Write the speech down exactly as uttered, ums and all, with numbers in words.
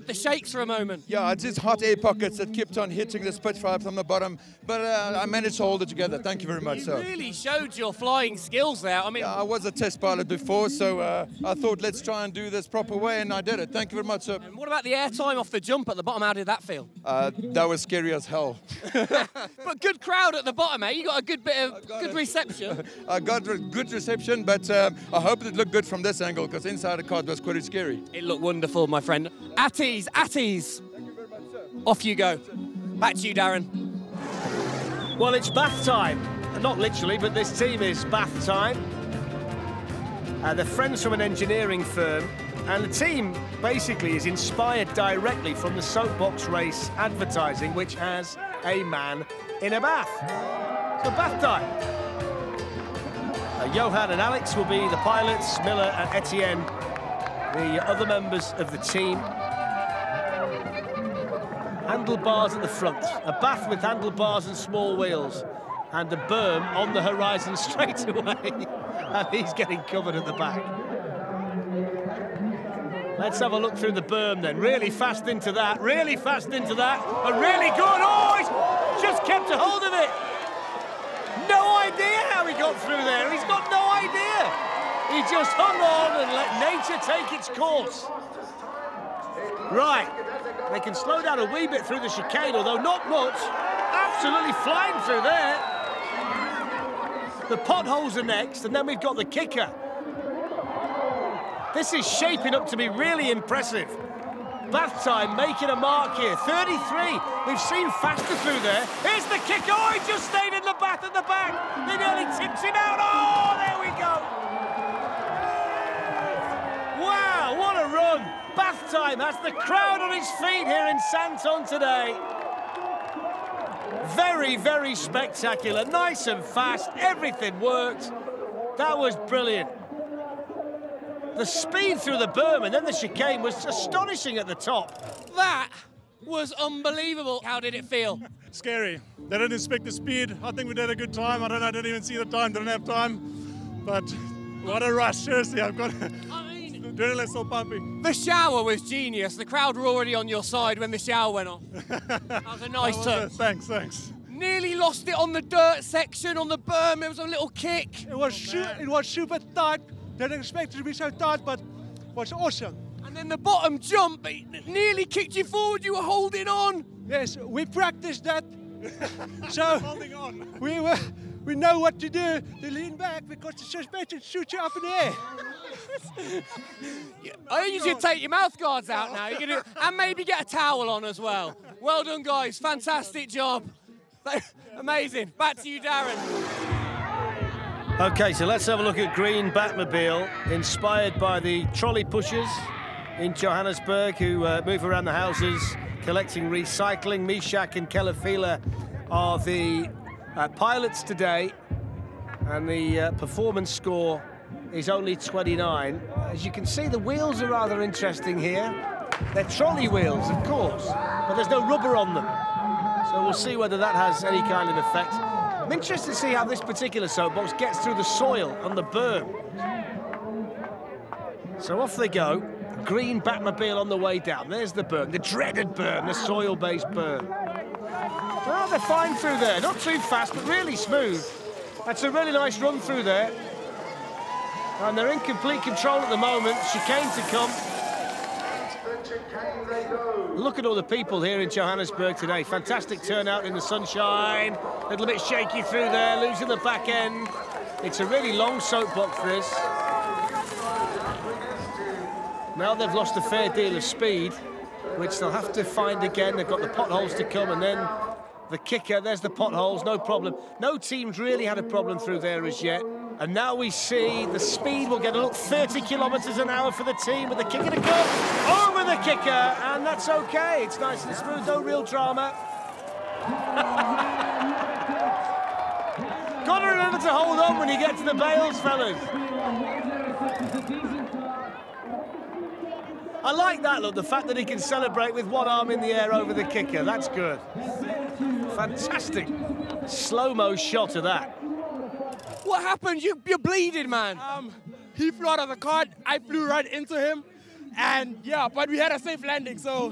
the shakes for a moment. Yeah, it's just hot air pockets that kept on hitting the Spitfire from the bottom, but uh, I managed to hold it together. Thank you very much. You So. really showed your flying skills there. I mean, Yeah, I was a test pilot before, so uh, I thought let's try and do this proper way, and I did it. Thank you very much, sir. and what about the airtime off the jump at the bottom? How did that feel? Uh, that was scary as hell. But good crowd at the bottom, eh? You got a good bit of good it. reception. I got re- good reception, but um, I hope it looked good from this angle, because inside the car it was quite scary. It looked wonderful, my friend. At ease, at ease. Thank you very much, sir. Off you go. Back to you, Darren. Well, it's bath time. Not literally, but this team is bath time. Uh, they're friends from an engineering firm, and the team basically is inspired directly from the Soapbox Race advertising, which has a man in a bath. So bath time. Uh, Johan and Alex will be the pilots, Miller and Etienne, the other members of the team. Handlebars at the front, a bath with handlebars and small wheels, and a berm on the horizon straight away, and he's getting covered at the back. Let's have a look through the berm then. Really fast into that, really fast into that, and really good. Oh, he's just kept a hold of it. No idea how he got through there. He's got no idea. He just hung on and let nature take its course. Right, they can slow down a wee bit through the chicane, although not much. Absolutely flying through there. The potholes are next, and then we've got the kicker. This is shaping up to be really impressive. Bath time making a mark here, thirty-three. We've seen faster through there. Here's the kick. Oh, he just stayed in the bath at the back. They nearly tipped him out. Oh, there we go. Wow, what a run. Bath time has the crowd on its feet here in Santon today. Very, very spectacular. Nice and fast. Everything worked. That was brilliant. The speed through the berm and then the chicane was astonishing at the top. That was unbelievable. How did it feel? Scary. They didn't expect the speed. I think we did a good time. I don't know, I didn't even see the time, didn't have time. But what a rush, seriously. I've got I mean, the adrenaline's so pumping. the shower was genius. The crowd were already on your side when the shower went on. That was a nice That was turn. it. Thanks, thanks. Nearly lost it on the dirt section, on the berm. It was a little kick. It was su- it was super tight. Didn't expect it to be so tight, but it was awesome. And then the bottom jump, it nearly kicked you forward. You were holding on. Yes, we practiced that, so Holding on. we were, we know what to do to lean back because the suspension shoots you up in the air. I think you should take your mouth guards out now. You can do, and maybe get a towel on as well. Well done, guys. Fantastic job. Amazing. Back to you, Darren. Okay, so let's have a look at Green Batmobile, inspired by the trolley pushers in Johannesburg who uh, move around the houses collecting recycling. Mishak and Kelafila are the uh, pilots today, and the uh, performance score is only twenty-nine. As you can see, the wheels are rather interesting here. They're trolley wheels, of course, but there's no rubber on them. So we'll see whether that has any kind of effect. I'm interested to see how this particular soapbox gets through the soil on the berm. So off they go. Green Batmobile on the way down. There's the berm, the dreaded berm, the soil-based berm. Well, they're fine through there. Not too fast, but really smooth. That's a really nice run through there. And they're in complete control at the moment. Chicane to come. Look at all the people here in Johannesburg today. Fantastic turnout in the sunshine. A little bit shaky through there, losing the back end. It's a really long soapbox, this. Now they've lost a fair deal of speed, which they'll have to find again. They've got the potholes to come, and then the kicker. There's the potholes, no problem. No team's really had a problem through there as yet. And now we see the speed will get a look, thirty kilometres an hour for the team with the kicker to come. Over the kicker, and that's okay. It's nice and smooth, no real drama. Got to remember to hold on when you get to the bales, fellas. I like that, look, the fact that he can celebrate with one arm in the air over the kicker. That's good. Fantastic slow-mo shot of that. What happened? You, you're bleeding, man. Um, he flew out of the car. I flew right into him. And yeah, but we had a safe landing, so